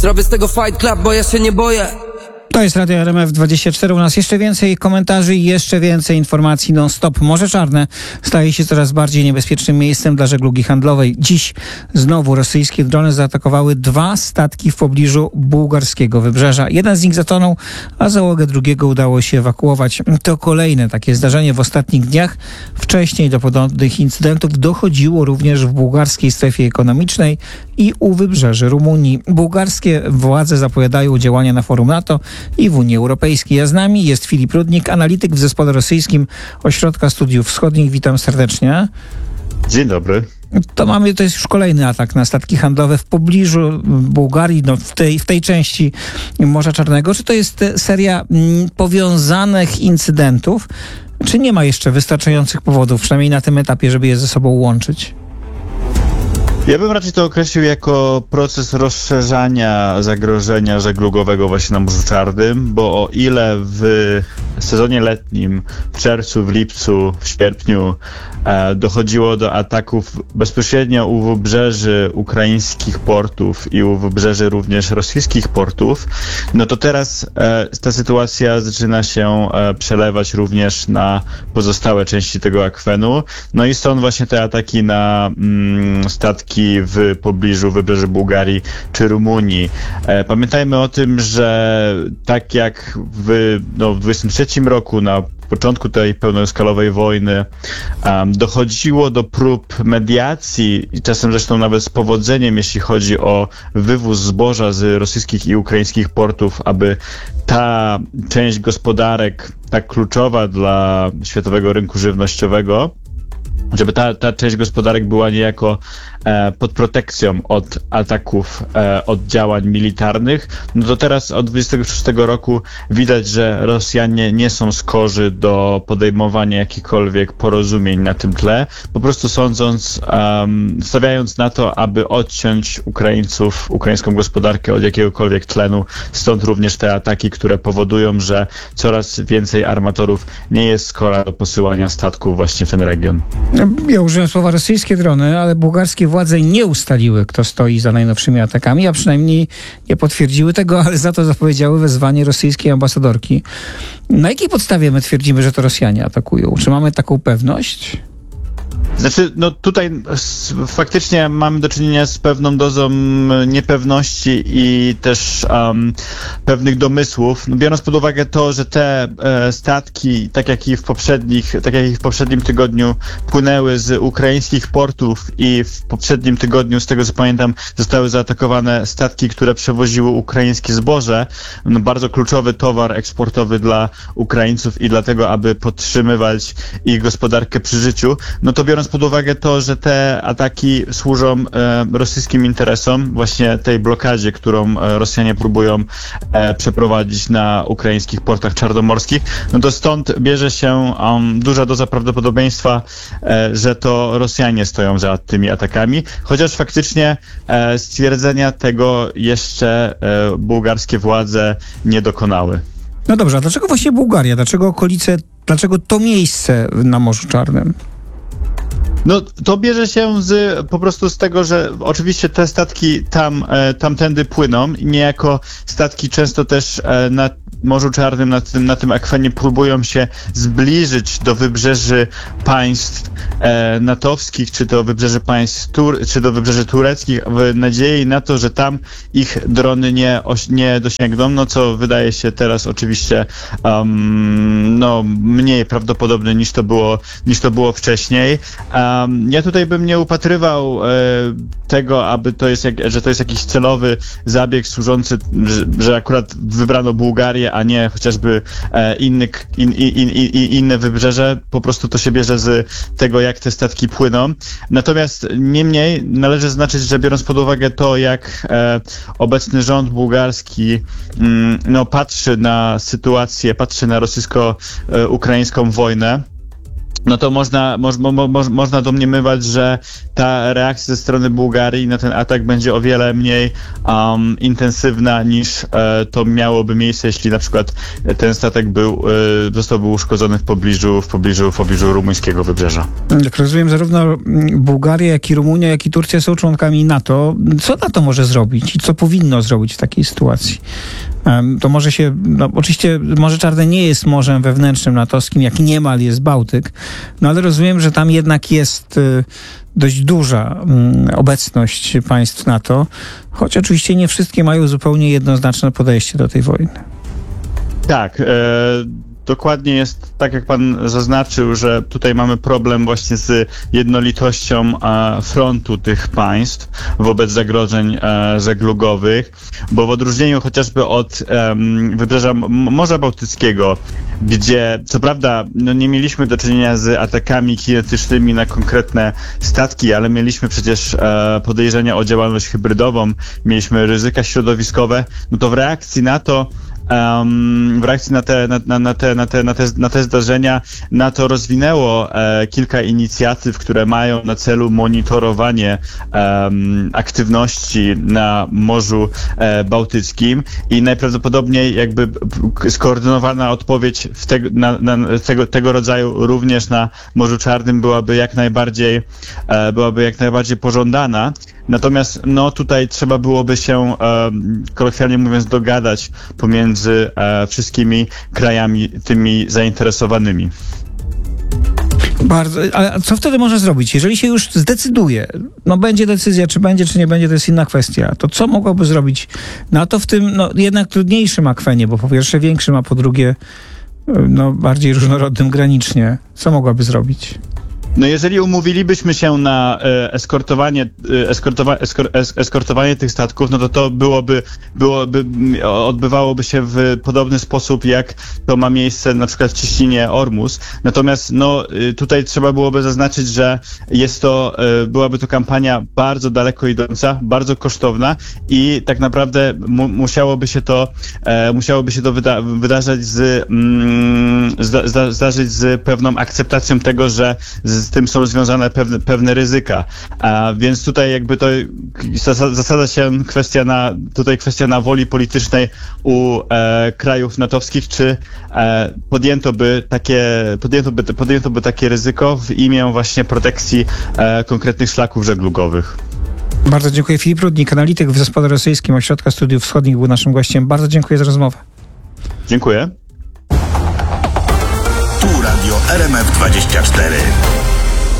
Zrobię z tego fight club, bo ja się nie boję. To jest Radio RMF24. U nas jeszcze więcej komentarzy i jeszcze więcej informacji non-stop. Morze Czarne staje się coraz bardziej niebezpiecznym miejscem dla żeglugi handlowej. Dziś znowu rosyjskie drony zaatakowały 2 statki w pobliżu bułgarskiego wybrzeża. Jeden z nich zatonął, a załogę drugiego udało się ewakuować. To kolejne takie zdarzenie w ostatnich dniach. Wcześniej do podobnych incydentów dochodziło również w bułgarskiej strefie ekonomicznej i u wybrzeży Rumunii. Bułgarskie władze zapowiadają działania na forum NATO i w Unii Europejskiej. A z nami jest Filip Rudnik, analityk w Zespole Rosyjskim Ośrodka Studiów Wschodnich. Witam serdecznie. Dzień dobry. To jest już kolejny atak na statki handlowe w pobliżu Bułgarii, w tej części Morza Czarnego. Czy to jest seria powiązanych incydentów, czy nie ma jeszcze wystarczających powodów, przynajmniej na tym etapie, żeby je ze sobą łączyć? Ja bym raczej to określił jako proces rozszerzania zagrożenia żeglugowego właśnie na Morzu Czarnym, bo o ile w sezonie letnim, w czerwcu, w lipcu, w sierpniu dochodziło do ataków bezpośrednio u wybrzeży ukraińskich portów i u wybrzeży również rosyjskich portów, no to teraz ta sytuacja zaczyna się przelewać również na pozostałe części tego akwenu. No i stąd właśnie te ataki na statki w pobliżu wybrzeży Bułgarii czy Rumunii. Pamiętajmy o tym, że tak jak w 23 roku, na początku tej pełnoskalowej wojny, dochodziło do prób mediacji i czasem zresztą nawet z powodzeniem, jeśli chodzi o wywóz zboża z rosyjskich i ukraińskich portów, aby ta część gospodarek, tak kluczowa dla światowego rynku żywnościowego, żeby ta część gospodarek była niejako pod protekcją od ataków, od działań militarnych, no to teraz od 26 roku widać, że Rosjanie nie są skorzy do podejmowania jakichkolwiek porozumień na tym tle, po prostu stawiając na to, aby odciąć ukraińską gospodarkę od jakiegokolwiek tlenu, stąd również te ataki, które powodują, że coraz więcej armatorów nie jest skora do posyłania statków właśnie w ten region. Ja użyłem słowa rosyjskie drony, ale bułgarskie władze nie ustaliły, kto stoi za najnowszymi atakami, a przynajmniej nie potwierdziły tego, ale za to zapowiedziały wezwanie rosyjskiej ambasadorki. Na jakiej podstawie my twierdzimy, że to Rosjanie atakują? Czy mamy taką pewność? Znaczy, no tutaj faktycznie mamy do czynienia z pewną dozą niepewności i też pewnych domysłów. No, biorąc pod uwagę to, że te statki, tak jak i w poprzednim tygodniu płynęły z ukraińskich portów i w poprzednim tygodniu, z tego co pamiętam, zostały zaatakowane statki, które przewoziły ukraińskie zboże, no, bardzo kluczowy towar eksportowy dla Ukraińców i dlatego, aby podtrzymywać ich gospodarkę przy życiu, no to biorąc pod uwagę to, że te ataki służą rosyjskim interesom, właśnie tej blokadzie, którą Rosjanie próbują przeprowadzić na ukraińskich portach czarnomorskich, no to stąd bierze się duża doza prawdopodobieństwa, że to Rosjanie stoją za tymi atakami, chociaż faktycznie stwierdzenia tego jeszcze bułgarskie władze nie dokonały. No dobrze, a dlaczego właśnie Bułgaria? Dlaczego okolice, dlaczego to miejsce na Morzu Czarnym? No, to bierze się po prostu z tego, że oczywiście te statki tamtędy płyną i niejako statki często też na Morzu Czarnym, na tym akwenie próbują się zbliżyć do wybrzeży państw natowskich, czy do wybrzeży czy do wybrzeży tureckich, w nadziei na to, że tam ich drony nie dosięgną, no co wydaje się teraz oczywiście mniej prawdopodobne niż to było wcześniej. Ja tutaj bym nie upatrywał tego, że to jest jakiś celowy zabieg służący, że akurat wybrano Bułgarię, a nie chociażby inne wybrzeże. Po prostu to się bierze z tego, jak te statki płyną. Natomiast niemniej należy zaznaczyć, że biorąc pod uwagę to, jak obecny rząd bułgarski patrzy na sytuację, patrzy na rosyjsko-ukraińską wojnę, no to można domniemywać, że ta reakcja ze strony Bułgarii na ten atak będzie o wiele mniej intensywna niż to miałoby miejsce, jeśli na przykład ten statek zostałby uszkodzony w pobliżu rumuńskiego wybrzeża. Jak rozumiem, zarówno Bułgaria, jak i Rumunia, jak i Turcja są członkami NATO. Co NATO może zrobić i co powinno zrobić w takiej sytuacji? To może się, oczywiście Morze Czarne nie jest morzem wewnętrznym natowskim, jak niemal jest Bałtyk, no ale rozumiem, że tam jednak jest dość duża obecność państw NATO, choć oczywiście nie wszystkie mają zupełnie jednoznaczne podejście do tej wojny. Tak, dokładnie jest tak, jak pan zaznaczył, że tutaj mamy problem właśnie z jednolitością frontu tych państw wobec zagrożeń żeglugowych, bo w odróżnieniu chociażby od wybrzeża Morza Bałtyckiego, gdzie co prawda nie mieliśmy do czynienia z atakami kinetycznymi na konkretne statki, ale mieliśmy przecież podejrzenia o działalność hybrydową, mieliśmy ryzyka środowiskowe, no to w reakcji na to na te zdarzenia NATO rozwinęło kilka inicjatyw, które mają na celu monitorowanie aktywności na Morzu Bałtyckim i najprawdopodobniej jakby skoordynowana odpowiedź tego rodzaju również na Morzu Czarnym byłaby jak najbardziej pożądana. Natomiast tutaj trzeba byłoby się, kolokwialnie mówiąc, dogadać pomiędzy wszystkimi krajami tymi zainteresowanymi. Bardzo, ale co wtedy można zrobić? Jeżeli się już zdecyduje, będzie decyzja, czy będzie, czy nie będzie, to jest inna kwestia, to co mogłoby zrobić NATO w tym jednak trudniejszym akwenie, bo po pierwsze większym, a po drugie bardziej różnorodnym granicznie. Co mogłaby zrobić? Jeżeli umówilibyśmy się na eskortowanie tych statków, to odbywałoby się w podobny sposób, jak to ma miejsce na przykład w cieśninie Ormus. Natomiast tutaj trzeba byłoby zaznaczyć, że byłaby to kampania bardzo daleko idąca, bardzo kosztowna i tak naprawdę musiałoby się to wydarzać zdarzyć z pewną akceptacją tego, że z tym są związane pewne ryzyka. Więc tutaj jakby to zasadza się kwestia na woli politycznej u krajów natowskich, czy podjęto by takie ryzyko w imię właśnie protekcji konkretnych szlaków żeglugowych. Bardzo dziękuję. Filip Rudnik, analityk w Zespole Rosyjskim Ośrodka Studiów Wschodnich, był naszym gościem. Bardzo dziękuję za rozmowę. Dziękuję. Tu Radio RMF 24.